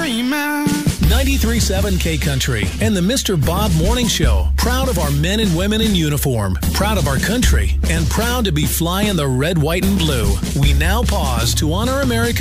dreaming. 93.7 K Country and the Mr. Bob Morning Show. Proud of our men and women in uniform, proud of our country, and proud to be flying the red, white, and blue. We now pause to honor America.